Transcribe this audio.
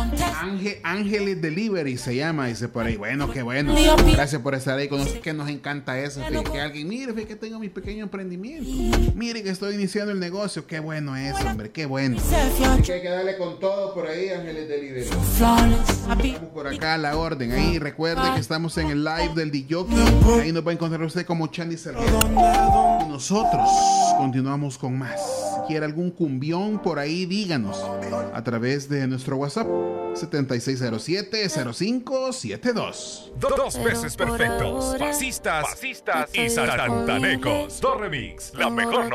Ángeles Delivery se llama, dice por ahí. Bueno, qué bueno. Gracias por estar ahí con nosotros, que nos encanta eso. Fíjate, que alguien, mire, fíjate que tengo mi pequeño emprendimiento. Mire que estoy iniciando el negocio. Qué bueno eso, hombre, qué bueno. Así que hay que darle con todo por ahí, Ángeles Delivery. Estamos por acá a la orden. Ahí recuerde que estamos en el live del DJ. Ahí nos va a encontrar usted como Chandy Cerrero. Y nosotros continuamos con más. Si quiere algún cumbión por ahí, díganos a través de nuestro WhatsApp 7607-0572. Dos veces perfectos. Fascistas y santantanecos. Do Remix, la mejor